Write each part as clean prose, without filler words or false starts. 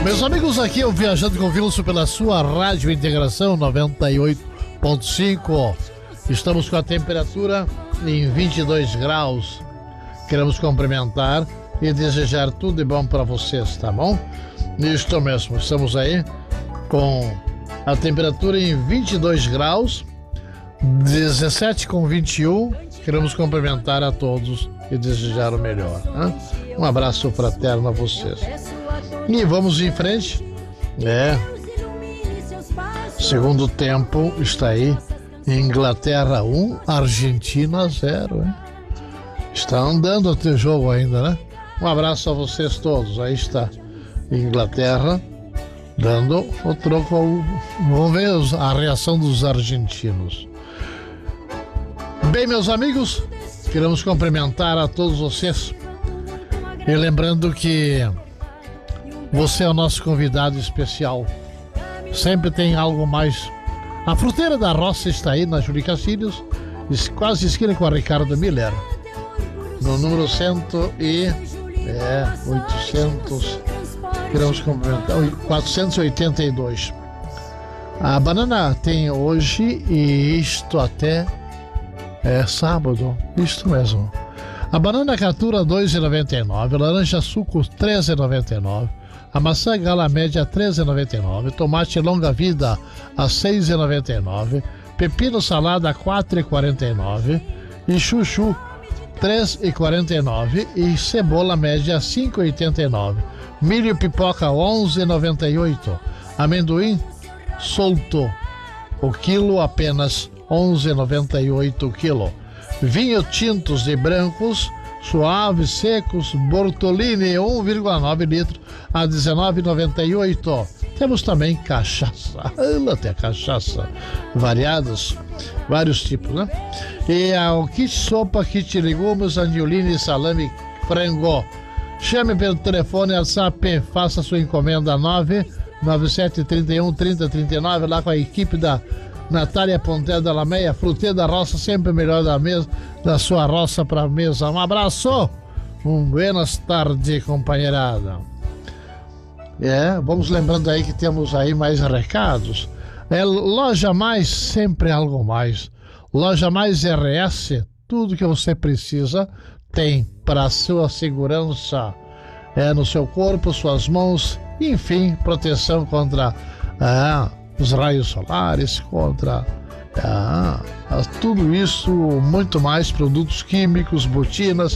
Meus amigos, aqui eu Viajando com Wilson pela sua Rádio Integração 98.5. Estamos com a temperatura em 22 graus. Queremos cumprimentar e desejar tudo de bom para vocês, tá bom? Isto mesmo, estamos aí com a temperatura em 22 graus, 17 com 21. Queremos cumprimentar a todos e desejar o melhor, né? Um abraço fraterno a vocês. E vamos em frente. Segundo tempo está aí. Inglaterra 1, Argentina 0. Hein? Está andando até jogo ainda, né? Um abraço a vocês todos. Aí está Inglaterra dando o troco. Vamos ver a reação dos argentinos. Bem, meus amigos, queremos cumprimentar a todos vocês. E lembrando que você é o nosso convidado especial. Sempre tem algo mais. A Fruteira da Roça está aí na Júlio Castilhos, quase esquina com a Ricardo Miller. No número 482. A banana tem hoje, e isto até sábado, isto mesmo. A banana catura R$ 2,99, laranja suco R$ 13,99, a maçã gala média R$ 13,99, tomate longa vida a R$ 6,99, pepino salada R$ 4,49 e chuchu R$ 3,49 e cebola média R$ 5,89. Milho pipoca R$ 11,98, amendoim solto o quilo apenas R$ 11,98 o quilo. Vinho tintos e brancos, suaves, secos, Bortolini 1,9 litro a R$ 19,98. Temos também cachaça, até cachaça, vários tipos, né? E o kit sopa, kit legumes, angiolini, salame, frango. Chame pelo telefone WhatsApp, faça sua encomenda 99731 3039 lá com a equipe da Natália Ponte da Lameia, Fruteira da Roça, sempre melhor da sua roça para a mesa. Um abraço, buenas tardes, companheirada. Vamos lembrando aí que temos aí mais recados. Loja Mais, sempre algo mais. Loja Mais RS, tudo que você precisa tem para a sua segurança. No seu corpo, suas mãos, enfim, proteção contra os raios solares, contra tudo isso, muito mais, produtos químicos, botinas,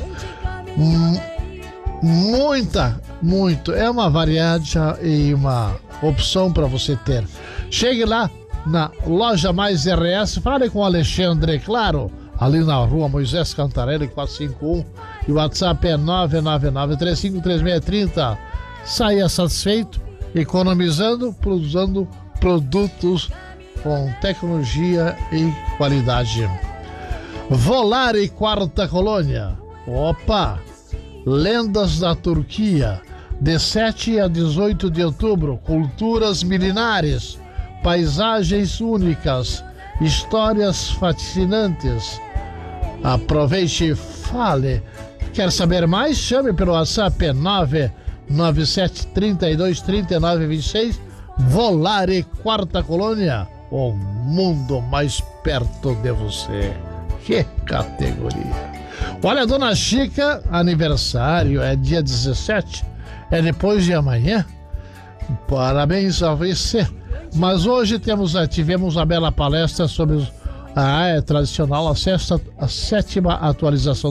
muito, é uma variedade e uma opção para você ter. Chegue lá na Loja Mais RS, fale com o Alexandre, claro, ali na rua Moisés Cantarelli 451, e o WhatsApp é 999-353630. Saia satisfeito, economizando, produzindo produtos com tecnologia e qualidade. Volare Quarta Colônia. Lendas da Turquia, de 7 a 18 de outubro, culturas milenares, paisagens únicas, histórias fascinantes. Aproveite e fale. Quer saber mais? Chame pelo WhatsApp 997323926. Volare Quarta Colônia, o mundo mais perto de você. Que categoria! Olha, Dona Chica, aniversário é dia 17, é depois de amanhã. Parabéns a você. Mas hoje tivemos a bela palestra sobre a tradicional, a sétima atualização